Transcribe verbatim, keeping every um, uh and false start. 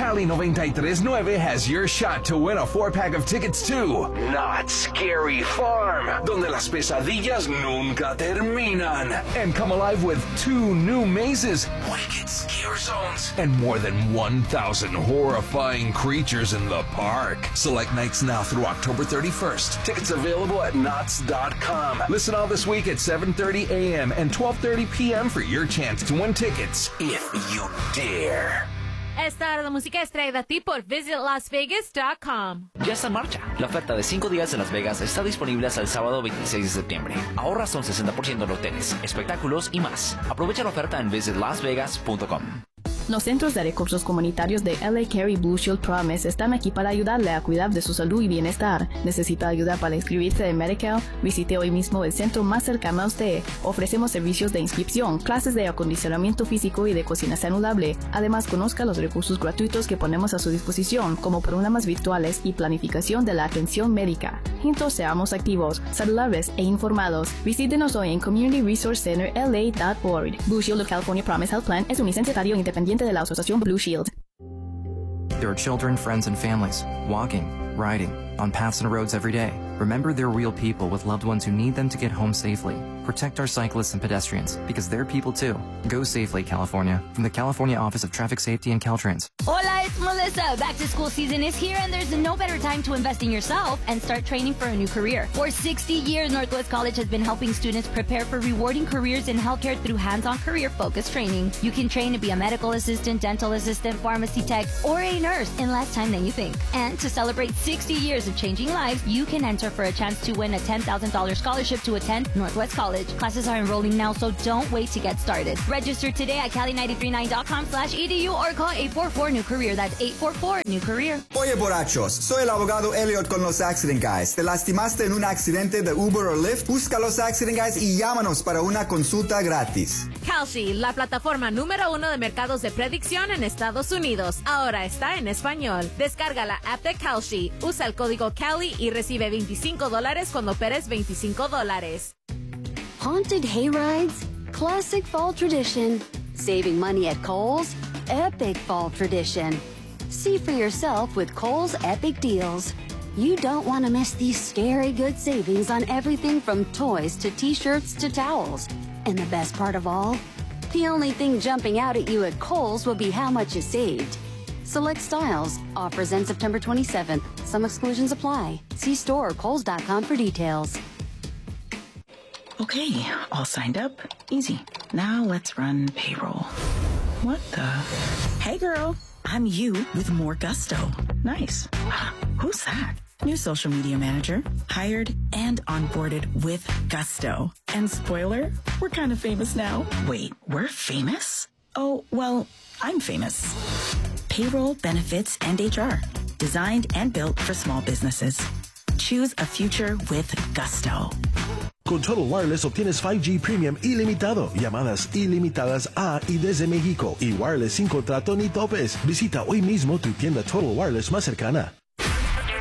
Cali ninety-three point nine has your shot to win a four-pack of tickets to Not Scary Farm, donde las pesadillas nunca terminan. And come alive with two new mazes, Wicked Scare Zones, and more than one thousand horrifying creatures in the park. Select nights now through October thirty-first. Tickets available at knots dot com. Listen all this week at seven thirty a.m. and twelve thirty p.m. for your chance to win tickets, if you dare. Esta hora de música es traída a ti por visit las vegas dot com. Ya está en marcha. La oferta de cinco días en Las Vegas está disponible hasta el sábado veintiséis de septiembre. Ahorra hasta un sesenta por ciento en hoteles, espectáculos y más. Aprovecha la oferta en visit las vegas punto com. Los Centros de Recursos Comunitarios de L A Carey Blue Shield Promise están aquí para ayudarle a cuidar de su salud y bienestar. ¿Necesita ayuda para inscribirse en Medicare? Visite hoy mismo el centro más cercano a usted. Ofrecemos servicios de inscripción, clases de acondicionamiento físico y de cocina saludable. Además, conozca los recursos gratuitos que ponemos a su disposición, como programas virtuales y planificación de la atención médica. Juntos seamos activos, saludables e informados. Visítenos hoy en community resource center l a dot org. Blue Shield of California Promise Health Plan es un licenciatario independiente de la Asociación Blue Shield. There are children, friends, and families walking, riding, on paths and roads every day. Remember, they're real people with loved ones who need them to get home safely. Protect our cyclists and pedestrians, because they're people too. Go safely, California. From the California Office of Traffic Safety and Caltrans. Hola, it's Melissa. Back to school season is here, and there's no better time to invest in yourself and start training for a new career. For sixty years, Northwest College has been helping students prepare for rewarding careers in healthcare through hands-on career-focused training. You can train to be a medical assistant, dental assistant, pharmacy tech, or a nurse in less time than you think. And to celebrate sixty years of changing lives, you can enter for a chance to win a ten thousand dollars scholarship to attend Northwest College. Classes are enrolling now, so don't wait to get started. Register today at cali nine three nine dot com slash E D U or call eight four four new career. That's eight four four new career. Oye, borrachos, soy el abogado Elliot con los Accident Guys. ¿Te lastimaste en un accidente de Uber o Lyft? Busca los Accident Guys y llámanos para una consulta gratis. Kalshi, la plataforma número uno de mercados de predicción en Estados Unidos, ahora está en español. Descarga la app de Kalshi, usa el código Cali y recibe veinticinco dólares cuando operes veinticinco dólares. Haunted hayrides, classic fall tradition. Saving money at Kohl's, epic fall tradition. See for yourself with Kohl's Epic Deals. You don't want to miss these scary good savings on everything from toys to t-shirts to towels. And the best part of all? The only thing jumping out at you at Kohl's will be how much you saved. Select styles. Offers end September twenty-seventh. Some exclusions apply. See store or kohls dot com for details. Okay, all signed up. Easy. Now let's run payroll. What the? Hey girl, I'm you with more gusto. Nice. Who's that? New social media manager. Hired and onboarded with gusto. And spoiler, we're kind of famous now. Wait, we're famous? Oh, well, I'm famous. Payroll, benefits, and H R. Designed and built for small businesses. Choose a future with gusto. Con Total Wireless obtienes five G Premium ilimitado, llamadas ilimitadas a y desde México y wireless sin contrato ni topes. Visita hoy mismo tu tienda Total Wireless más cercana.